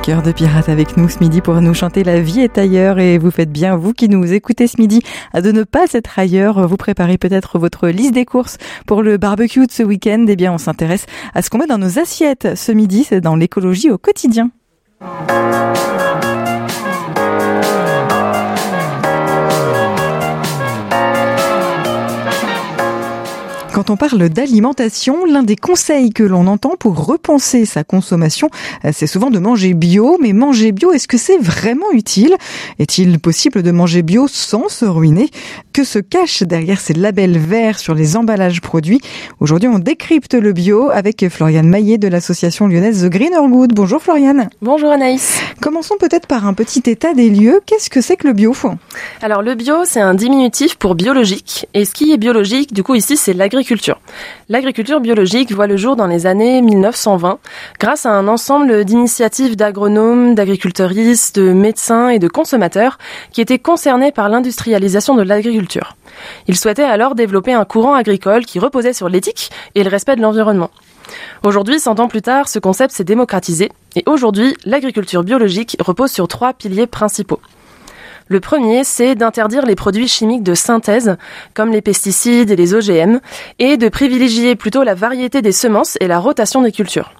Cœur de pirate avec nous ce midi pour nous chanter La vie est ailleurs, et vous faites bien, vous qui nous écoutez ce midi, de ne pas être ailleurs. Vous préparez peut-être votre liste des courses pour le barbecue de ce week-end. Eh bien, on s'intéresse à ce qu'on met dans nos assiettes ce midi, c'est dans l'écologie au quotidien. Quand on parle d'alimentation, l'un des conseils que l'on entend pour repenser sa consommation, c'est souvent de manger bio. Mais manger bio, est-ce que c'est vraiment utile ? Est-il possible de manger bio sans se ruiner ? Que se cache derrière ces labels verts sur les emballages produits ? Aujourd'hui, on décrypte le bio avec Floriane Maillet de l'association lyonnaise The Greener Good. Bonjour Floriane. Bonjour Anaïs. Commençons peut-être par un petit état des lieux. Qu'est-ce que c'est que le bio ? Alors le bio, c'est un diminutif pour biologique. Et ce qui est biologique, du coup ici, c'est l'agriculture. L'agriculture biologique voit le jour dans les années 1920 grâce à un ensemble d'initiatives d'agronomes, d'agriculteuristes, de médecins et de consommateurs qui étaient concernés par l'industrialisation de l'agriculture. Ils souhaitaient alors développer un courant agricole qui reposait sur l'éthique et le respect de l'environnement. Aujourd'hui, 100 ans plus tard, ce concept s'est démocratisé et aujourd'hui, l'agriculture biologique repose sur 3 piliers principaux. Le premier, c'est d'interdire les produits chimiques de synthèse, comme les pesticides et les OGM, et de privilégier plutôt la variété des semences et la rotation des cultures.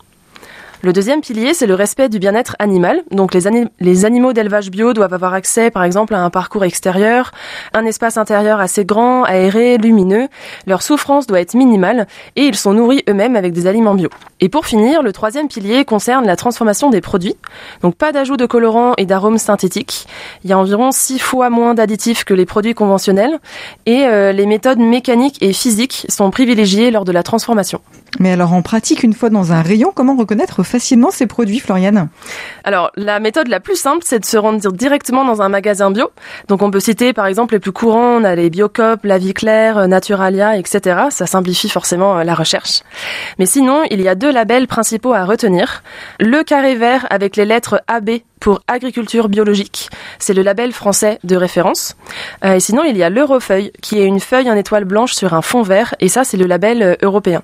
Le deuxième pilier, c'est le respect du bien-être animal. Donc les animaux d'élevage bio doivent avoir accès, par exemple, à un parcours extérieur, un espace intérieur assez grand, aéré, lumineux. Leur souffrance doit être minimale et ils sont nourris eux-mêmes avec des aliments bio. Et pour finir, le troisième pilier concerne la transformation des produits. Donc pas d'ajout de colorants et d'arômes synthétiques. Il y a environ 6 fois moins d'additifs que les produits conventionnels et les méthodes mécaniques et physiques sont privilégiées lors de la transformation. Mais alors en pratique, une fois dans un rayon, comment reconnaître facilement ces produits, Floriane ? Alors la méthode la plus simple, c'est de se rendre directement dans un magasin bio. Donc on peut citer par exemple les plus courants, on a les Biocoop, La Vie Claire, Naturalia, etc. Ça simplifie forcément la recherche. Mais sinon, il y a 2 labels principaux à retenir. Le carré vert avec les lettres AB pour agriculture biologique. C'est le label français de référence. Et sinon, il y a l'Eurofeuille, qui est une feuille en étoile blanche sur un fond vert. Et ça, c'est le label européen.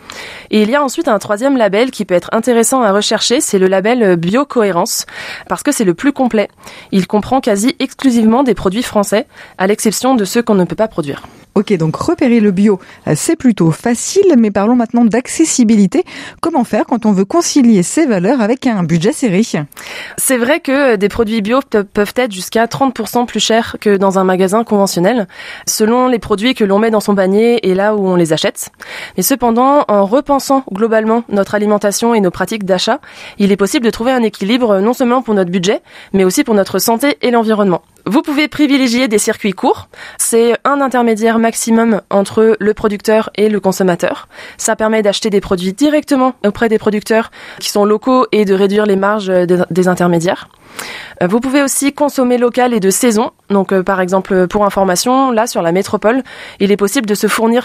Et il y a ensuite un troisième label qui peut être intéressant à rechercher, c'est le label Biocohérence, parce que c'est le plus complet. Il comprend quasi exclusivement des produits français, à l'exception de ceux qu'on ne peut pas produire. Ok, donc repérer le bio, c'est plutôt facile, mais parlons maintenant d'accessibilité. Comment faire quand on veut concilier ces valeurs avec un budget serré ? C'est vrai que des produits bio peuvent être jusqu'à 30% plus chers que dans un magasin conventionnel, selon les produits que l'on met dans son panier et là où on les achète. Mais cependant, en repensant globalement notre alimentation et nos pratiques d'achat, il est possible de trouver un équilibre non seulement pour notre budget, mais aussi pour notre santé et l'environnement. Vous pouvez privilégier des circuits courts. C'est un intermédiaire maximum entre le producteur et le consommateur. Ça permet d'acheter des produits directement auprès des producteurs qui sont locaux et de réduire les marges des intermédiaires. Vous pouvez aussi consommer local et de saison. Donc, par exemple, pour information, là, sur la métropole, il est possible de se fournir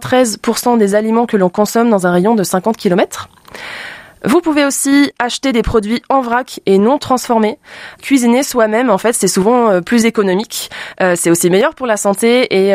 93% des aliments que l'on consomme dans un rayon de 50 km. Vous pouvez aussi acheter des produits en vrac et non transformés. Cuisiner soi-même, en fait, c'est souvent plus économique. C'est aussi meilleur pour la santé et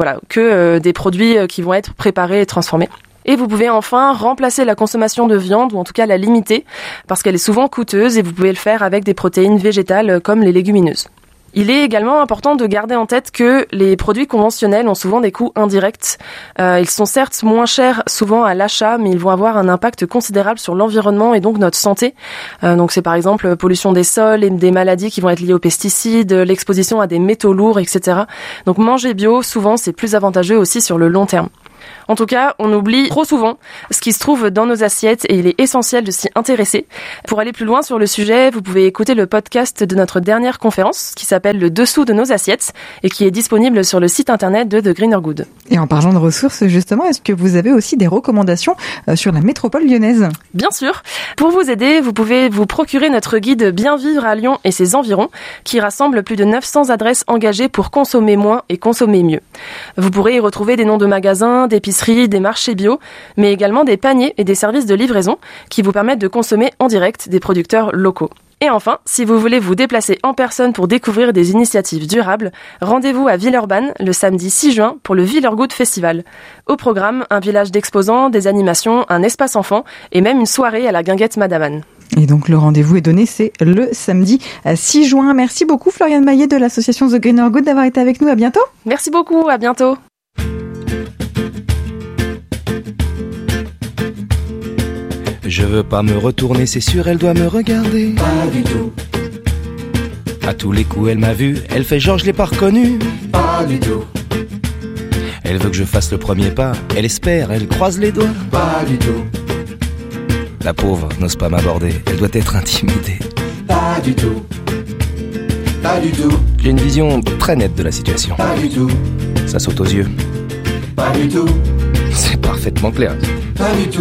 que des produits qui vont être préparés et transformés. Et vous pouvez enfin remplacer la consommation de viande, ou en tout cas la limiter, parce qu'elle est souvent coûteuse et vous pouvez le faire avec des protéines végétales comme les légumineuses. Il est également important de garder en tête que les produits conventionnels ont souvent des coûts indirects. Ils sont certes moins chers souvent à l'achat, mais ils vont avoir un impact considérable sur l'environnement et donc notre santé. Donc c'est par exemple pollution des sols et des maladies qui vont être liées aux pesticides, l'exposition à des métaux lourds, etc. Donc manger bio, souvent, c'est plus avantageux aussi sur le long terme. En tout cas, on oublie trop souvent ce qui se trouve dans nos assiettes et il est essentiel de s'y intéresser. Pour aller plus loin sur le sujet, vous pouvez écouter le podcast de notre dernière conférence qui s'appelle Le dessous de nos assiettes et qui est disponible sur le site internet de The Greener Good. Et en parlant de ressources, justement, est-ce que vous avez aussi des recommandations sur la métropole lyonnaise ? Bien sûr. Pour vous aider, vous pouvez vous procurer notre guide Bien vivre à Lyon et ses environs qui rassemble plus de 900 adresses engagées pour consommer moins et consommer mieux. Vous pourrez y retrouver des noms de magasins, d'épiceries, des marchés bio, mais également des paniers et des services de livraison qui vous permettent de consommer en direct des producteurs locaux. Et enfin, si vous voulez vous déplacer en personne pour découvrir des initiatives durables, rendez-vous à Villeurbanne le samedi 6 juin pour le Good Festival. Au programme, un village d'exposants, des animations, un espace enfant et même une soirée à la guinguette Madaman. Et donc le rendez-vous est donné, c'est le samedi 6 juin. Merci beaucoup Floriane Maillet de l'association The Greener Good d'avoir été avec nous. À bientôt. Merci beaucoup, à bientôt. Je veux pas me retourner, c'est sûr, elle doit me regarder. Pas du tout, À tous les coups, elle m'a vu, elle fait genre je l'ai pas reconnue. pas du tout, Elle veut que je fasse le premier pas, elle espère, elle croise les doigts. pas du tout, La pauvre n'ose pas m'aborder, elle doit être intimidée. pas du tout, pas du tout, J'ai une vision très nette de la situation. pas du tout, Ça saute aux yeux, pas du tout, c'est parfaitement clair. pas du tout.